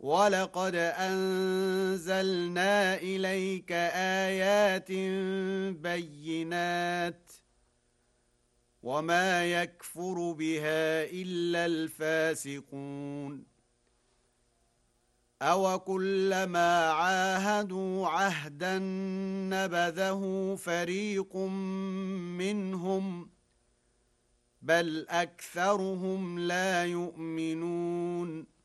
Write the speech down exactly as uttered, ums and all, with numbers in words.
ولقد أنزلنا إليك آيات بينات وما يكفر بها إلا الفاسقون أوكلما عاهدوا عهدا نبذه فريق منهم بل أكثرهم لا يؤمنون